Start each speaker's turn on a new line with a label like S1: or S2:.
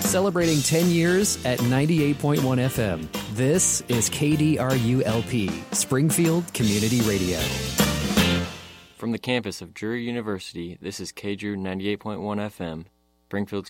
S1: Celebrating 10 years at 98.1 FM. This is KDRU-LP, Springfield Community Radio.
S2: From the campus of Drury University, this is KDRU 98.1 FM, Springfield's